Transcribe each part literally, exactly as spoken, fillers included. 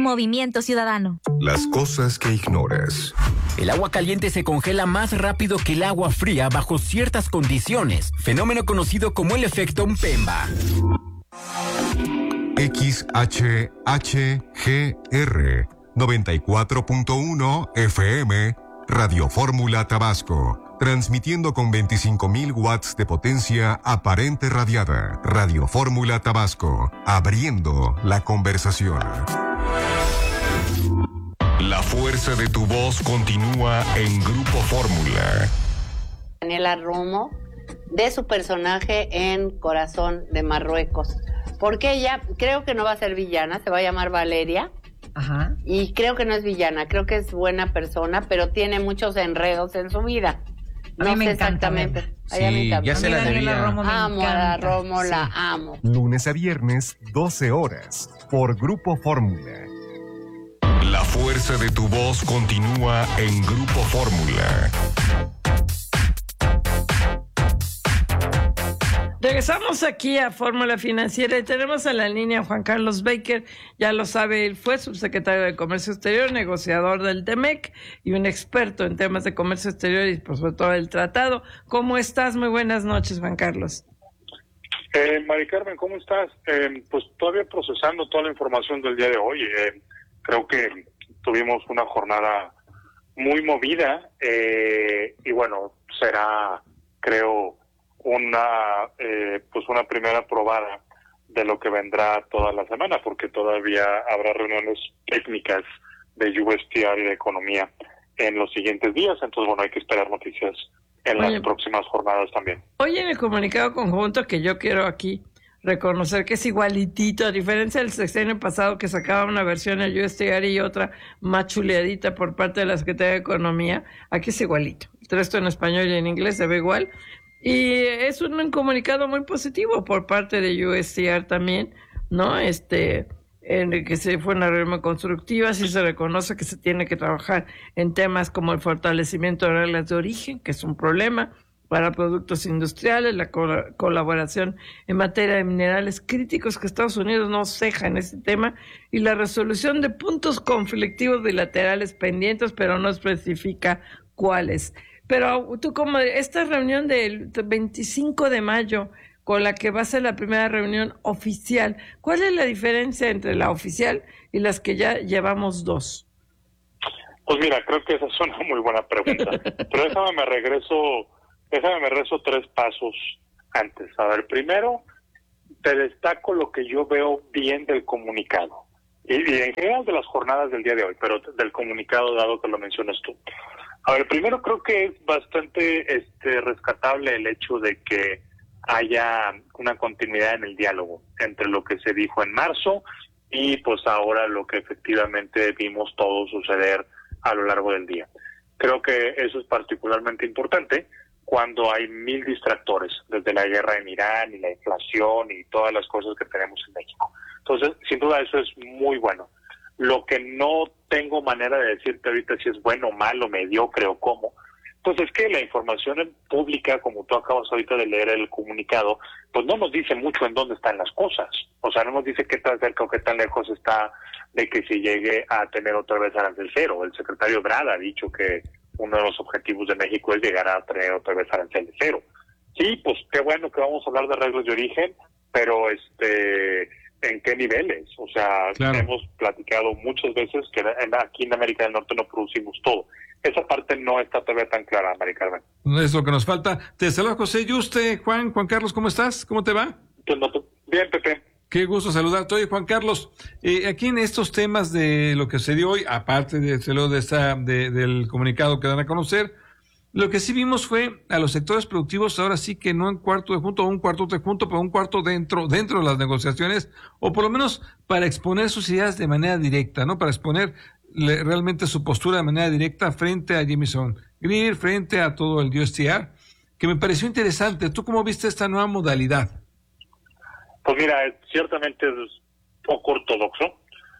Movimiento Ciudadano. Las cosas que ignoras. El agua caliente se congela más rápido que el agua fría bajo ciertas condiciones, fenómeno conocido como el efecto Mpemba. X H H G R noventa y cuatro punto uno F M, Radio Fórmula Tabasco, transmitiendo con veinticinco mil watts de potencia aparente radiada. Radio Fórmula Tabasco, abriendo la conversación. La fuerza de tu voz continúa en Grupo Fórmula. Daniela Romo, de su personaje en Corazón de Marruecos, porque ella creo que no va a ser villana, se va a llamar Valeria. Ajá. Y creo que no es villana, creo que es buena persona, pero tiene muchos enredos en su vida. A no mí me sé encanta, exactamente. Sí, A ella me encanta. ya se la Daniela debía. Romo me Amo a la encanta. Romo, Sí. la amo. Lunes a viernes, doce horas, por Grupo Fórmula. La fuerza de tu voz continúa en Grupo Fórmula. Regresamos aquí a Fórmula Financiera y tenemos en la línea a Juan Carlos Baker. Ya lo sabe, él fue subsecretario de Comercio Exterior, negociador del T M E C y un experto en temas de comercio exterior y por sobre todo el tratado. ¿Cómo estás? Muy buenas noches, Juan Carlos. Eh, Mari Carmen, ¿cómo estás? Eh, pues todavía procesando toda la información del día de hoy. Eh, creo que tuvimos una jornada muy movida eh, y bueno, será, creo, una eh, pues una primera probada de lo que vendrá toda la semana, porque todavía habrá reuniones técnicas de U S T R y de economía en los siguientes días, entonces bueno, hay que esperar noticias en Oye, las próximas jornadas también. Hoy en el comunicado conjunto, que yo quiero aquí reconocer que es igualitito, a diferencia del sexenio pasado que sacaba una versión en U S T R y otra más chuleadita por parte de la Secretaría de Economía, aquí es igualito. El resto en español y en inglés se ve igual. Y es un, un comunicado muy positivo por parte de U S T R también, ¿no? Este, en el que se fue una reunión constructiva, sí se reconoce que se tiene que trabajar en temas como el fortalecimiento de reglas de origen, que es un problema para productos industriales, la col- colaboración en materia de minerales críticos, que Estados Unidos no ceja en ese tema, y la resolución de puntos conflictivos bilaterales pendientes, pero no especifica cuáles. Pero tú, como esta reunión del veinticinco de mayo, con la que va a ser la primera reunión oficial, ¿cuál es la diferencia entre la oficial y las que ya llevamos dos? Pues mira, creo que esa es una muy buena pregunta. Pero déjame me regreso, déjame me regreso tres pasos antes. A ver, primero, te destaco lo que yo veo bien del comunicado. Y, y en general de las jornadas del día de hoy, pero del comunicado dado que lo mencionas tú. A ver, primero creo que es bastante este rescatable el hecho de que haya una continuidad en el diálogo entre lo que se dijo en marzo y pues ahora lo que efectivamente vimos todo suceder a lo largo del día. Creo que eso es particularmente importante cuando hay mil distractores, desde la guerra en Irán y la inflación y todas las cosas que tenemos en México. Entonces, sin duda eso es muy bueno. Lo que no tengo manera de decirte ahorita si es bueno, malo, mediocre o cómo, pues es que la información pública, como tú acabas ahorita de leer el comunicado, pues no nos dice mucho en dónde están las cosas. O sea, no nos dice qué tan cerca o qué tan lejos está de que se llegue a tener otra vez arancel cero. El secretario Ebrard ha dicho que uno de los objetivos de México es llegar a tener otra vez arancel cero. Sí, pues qué bueno que vamos a hablar de reglas de origen, pero este... ¿en qué niveles? O sea, claro, hemos platicado muchas veces que en, aquí en América del Norte no producimos todo. Esa parte no está todavía tan clara, Mari Carmen. Es lo que nos falta. Te saluda José Yuste. Juan, Juan Carlos, ¿cómo estás? ¿Cómo te va? Bien, Pepe. Qué gusto saludarte. Oye, Juan Carlos, eh, aquí en estos temas de lo que se dio hoy, aparte de, de esta, de, del comunicado que dan a conocer, lo que sí vimos fue a los sectores productivos, ahora sí que no en cuarto de junto, o un cuarto de junto, pero un cuarto dentro, dentro de las negociaciones, o por lo menos para exponer sus ideas de manera directa, ¿no? Para exponer le, realmente su postura de manera directa frente a Jamieson Greer, frente a todo el U S T R, que me pareció interesante. ¿Tú cómo viste esta nueva modalidad? Pues mira, ciertamente es poco ortodoxo.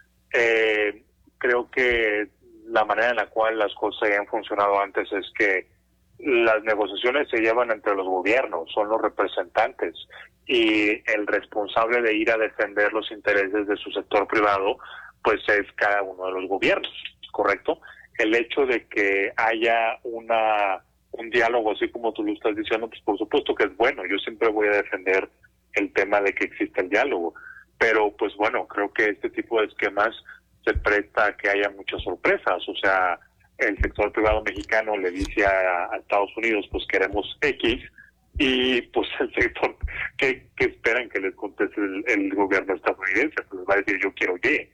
Eh, creo que la manera en la cual las cosas habían funcionado antes es que las negociaciones se llevan entre los gobiernos, son los representantes, y el responsable de ir a defender los intereses de su sector privado, pues es cada uno de los gobiernos, ¿correcto? El hecho de que haya una un diálogo, así como tú lo estás diciendo, pues por supuesto que es bueno. Yo siempre voy a defender el tema de que exista el diálogo, pero pues bueno, creo que este tipo de esquemas se presta a que haya muchas sorpresas. O sea, el sector privado mexicano le dice a, a Estados Unidos, pues queremos X, y pues el sector, ¿qué, qué esperan que les conteste el, el gobierno estadounidense? Pues les va a decir, yo quiero Y.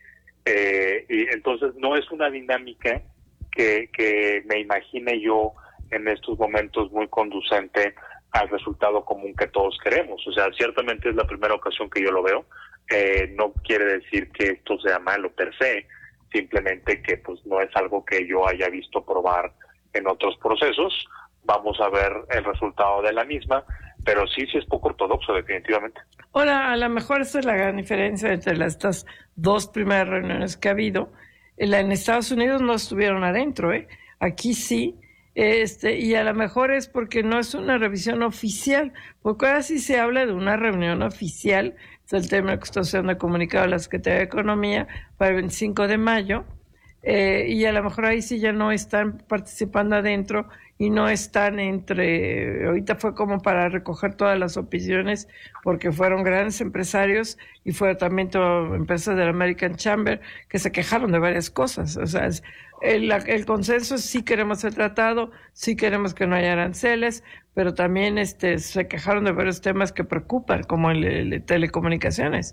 Eh, y entonces no es una dinámica que, que me imagine yo en estos momentos muy conducente al resultado común que todos queremos. O sea, ciertamente es la primera ocasión que yo lo veo. Eh, no quiere decir que esto sea malo per se, simplemente que pues no es algo que yo haya visto probar en otros procesos. Vamos a ver el resultado de la misma, pero sí, sí es poco ortodoxo, definitivamente. Ahora, a lo mejor esa es la gran diferencia entre las, estas dos primeras reuniones que ha habido. En, la, en Estados Unidos no estuvieron adentro, ¿eh? Aquí sí. Este, y a lo mejor es porque no es una revisión oficial, porque ahora sí se habla de una reunión oficial, es el tema que está siendo comunicado a la Secretaría de Economía para el veinticinco de mayo, eh, y a lo mejor ahí sí ya no están participando adentro y no están entre, ahorita fue como para recoger todas las opiniones, porque fueron grandes empresarios y fueron también todo, empresas del American Chamber que se quejaron de varias cosas. O sea, el, el consenso es sí queremos el tratado, sí queremos que no haya aranceles, pero también este se quejaron de varios temas que preocupan, como el, el telecomunicaciones.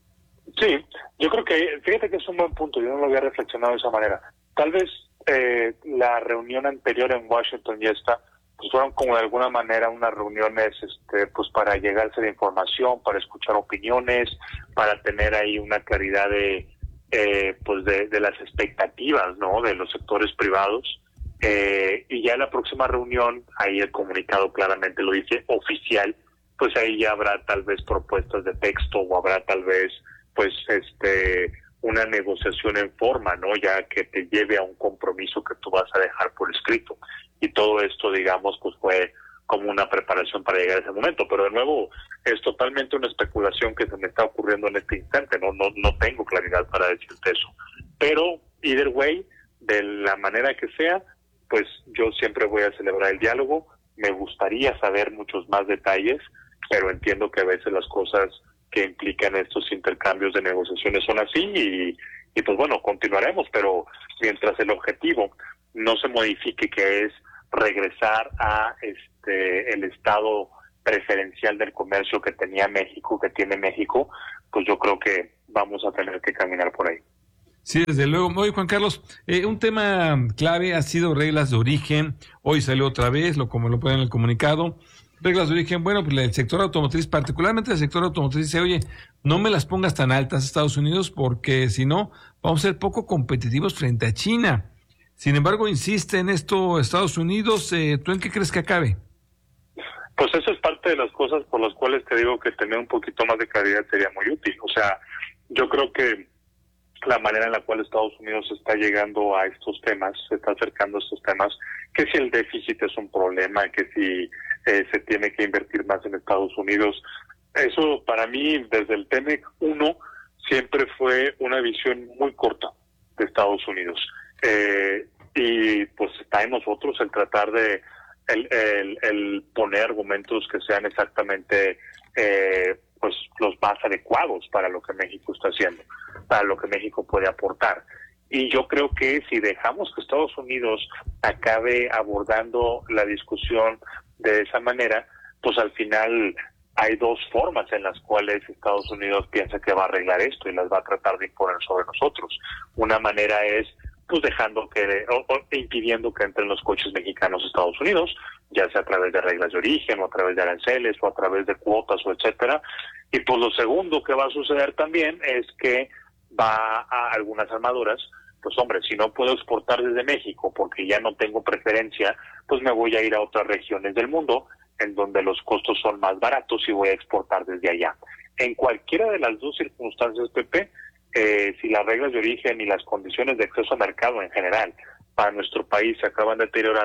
Sí, yo creo que, fíjate que es un buen punto, yo no lo había reflexionado de esa manera. Tal vez eh, la reunión anterior en Washington y esta, pues fueron como de alguna manera unas reuniones este, pues para llegarse de información, para escuchar opiniones, para tener ahí una claridad de eh, pues de, de las expectativas, ¿no?, de los sectores privados. Eh, y ya en la próxima reunión, ahí el comunicado claramente lo dice, oficial, pues ahí ya habrá tal vez propuestas de texto o habrá tal vez pues este una negociación en forma, ¿no?, ya que te lleve a un compromiso que tú vas a dejar por escrito. Y todo esto, digamos, pues fue como una preparación para llegar a ese momento. Pero de nuevo, es totalmente una especulación que se me está ocurriendo en este instante, no no no tengo claridad para decirte eso. Pero, either way, de la manera que sea, pues yo siempre voy a celebrar el diálogo. Me gustaría saber muchos más detalles, pero entiendo que a veces las cosas que implican estos intercambios de negociaciones son así y, y pues bueno, continuaremos, pero mientras el objetivo no se modifique, que es regresar a este el estado preferencial del comercio que tenía México, que tiene México, pues yo creo que vamos a tener que caminar por ahí. Sí, desde luego. Oye, Juan Carlos, eh, un tema clave ha sido reglas de origen. Hoy salió otra vez, lo como lo ponen en el comunicado. Reglas de origen, bueno, pues el sector automotriz, particularmente el sector automotriz, dice, oye, no me las pongas tan altas Estados Unidos porque si no, vamos a ser poco competitivos frente a China. Sin embargo, insiste en esto Estados Unidos. Eh, ¿Tú en qué crees que acabe? Pues eso es parte de las cosas por las cuales te digo que tener un poquito más de claridad sería muy útil. O sea, yo creo que la manera en la cual Estados Unidos está llegando a estos temas, se está acercando a estos temas, que si el déficit es un problema, que si eh, se tiene que invertir más en Estados Unidos, eso para mí desde el T M E C uno siempre fue una visión muy corta de Estados Unidos. Eh, y pues está en nosotros el tratar de el, el, el poner argumentos que sean exactamente eh, pues los más adecuados para lo que México está haciendo, para lo que México puede aportar. Y yo creo que si dejamos que Estados Unidos acabe abordando la discusión de esa manera, pues al final hay dos formas en las cuales Estados Unidos piensa que va a arreglar esto y las va a tratar de imponer sobre nosotros. Una manera es pues dejando que, o, o impidiendo que entren los coches mexicanos a Estados Unidos, ya sea a través de reglas de origen, o a través de aranceles, o a través de cuotas, o etcétera. Y pues lo segundo que va a suceder también es que va a algunas armaduras, pues hombre, si no puedo exportar desde México porque ya no tengo preferencia, pues me voy a ir a otras regiones del mundo en donde los costos son más baratos y voy a exportar desde allá. En cualquiera de las dos circunstancias, Pepe, Eh, si las reglas de origen y las condiciones de acceso a mercado en general para nuestro país se acaban deteriorando,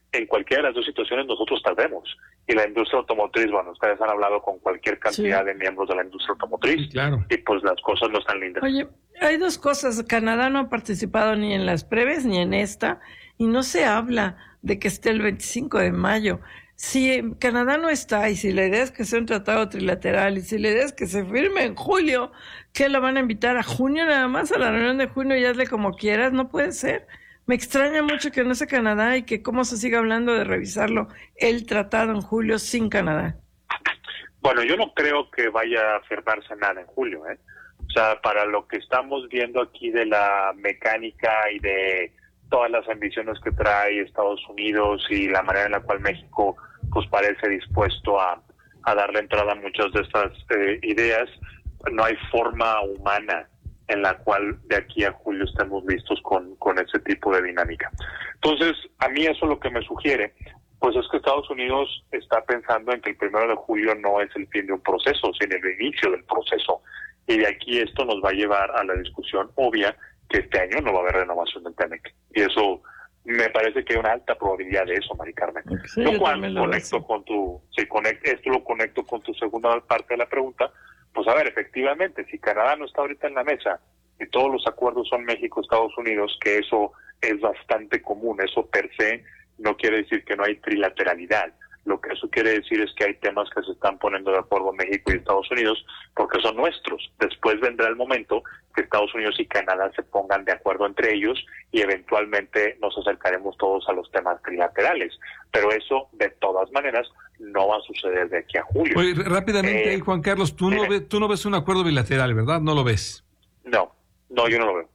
en cualquiera de las dos situaciones nosotros perdemos. Y la industria automotriz, bueno, ustedes han hablado con cualquier cantidad sí. de miembros de la industria automotriz, sí, claro. y pues las cosas no están lindas. Oye, hay dos cosas. Canadá no ha participado ni en las previas ni en esta, y no se habla de que esté el veinticinco de mayo. Si Canadá no está, y si la idea es que sea un tratado trilateral, y si la idea es que se firme en julio, ¿qué lo van a invitar a junio nada más? A la reunión de junio y hazle como quieras, no puede ser. Me extraña mucho que no sea Canadá y que cómo se siga hablando de revisarlo el tratado en julio sin Canadá. Bueno, yo no creo que vaya a firmarse nada en julio, ¿eh? O sea, para lo que estamos viendo aquí de la mecánica y de todas las ambiciones que trae Estados Unidos y la manera en la cual México pues parece dispuesto a, a darle entrada a muchas de estas eh, ideas, no hay forma humana en la cual de aquí a julio estemos listos con, con ese tipo de dinámica. Entonces, a mí eso lo que me sugiere, pues es que Estados Unidos está pensando en que el primero de julio no es el fin de un proceso, sino el inicio del proceso. Y de aquí esto nos va a llevar a la discusión obvia que este año no va a haber renovación del TEMEC. Y eso, me parece que hay una alta probabilidad de eso, Mari Carmen. Sí, lo cual conecto con tu, si conecto, esto lo conecto con tu segunda parte de la pregunta. Pues a ver, efectivamente, si Canadá no está ahorita en la mesa y todos los acuerdos son México-Estados Unidos, que eso es bastante común, eso per se no quiere decir que no hay trilateralidad. Lo que eso quiere decir es que hay temas que se están poniendo de acuerdo México y Estados Unidos porque son nuestros. Después vendrá el momento que Estados Unidos y Canadá se pongan de acuerdo entre ellos y eventualmente nos acercaremos todos a los temas trilaterales. Pero eso, de todas maneras, no va a suceder de aquí a julio. Oye, rápidamente, eh, Juan Carlos, tú no, ves, tú no ves un acuerdo bilateral, ¿verdad? ¿No lo ves? No, no, yo no lo veo.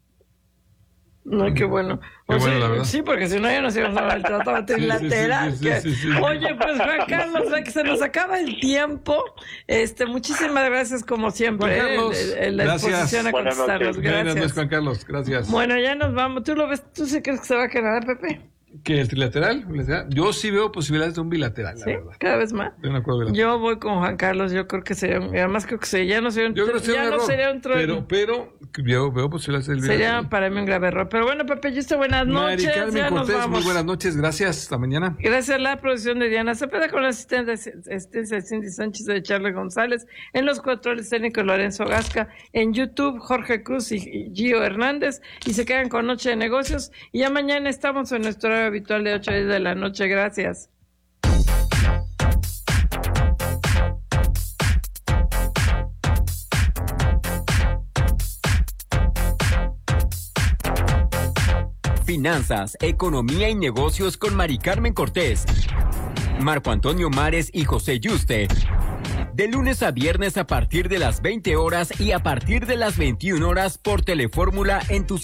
No, qué bueno. Qué o bueno, sea, la verdad. Sí, porque si no ya nos íbamos a ver el tratado trilateral. Sí, sí, sí, sí, sí, sí. Oye, pues Juan Carlos, que se nos acaba el tiempo. Este, muchísimas gracias como siempre. Juan Carlos, eh, la gracias. disposición a Buenas contestarnos. noches. Gracias. Buenas noches, Juan Carlos, gracias. Bueno, ya nos vamos. ¿Tú lo ves? ¿Tú sí crees que se va a quedar, Pepe? ¿Que el trilateral? ¿Bilateral? Yo sí veo posibilidades de un bilateral, la Sí, verdad. cada vez más. De un acuerdo bilateral. Yo voy con Juan Carlos. Yo creo que sería, un- además creo que sería, ya no sería un, Yo creo que sería ya un no error, sería un tro- pero, pero yo veo posibilidades del sería bilateral. para mí un grave error. Pero bueno, Pepe, yo estoy buenas Mari noches. Carmen Ya nos Cortés, vamos. muy buenas noches, gracias, hasta mañana. Gracias a la producción de Diana Cepeda con la asistente asistencia de Cindy Sánchez de Charlie González, en los controles técnicos Lorenzo Gasca, en YouTube Jorge Cruz y y Gio Hernández, y se quedan con Noche de Negocios, y ya mañana estamos en nuestro horario habitual de ocho a diez de la noche. Gracias. Finanzas, economía y negocios con Mari Carmen Cortés, Marco Antonio Mares y José Yuste. De lunes a viernes a partir de las veinte horas y a partir de las veintiuna horas por Telefórmula en tu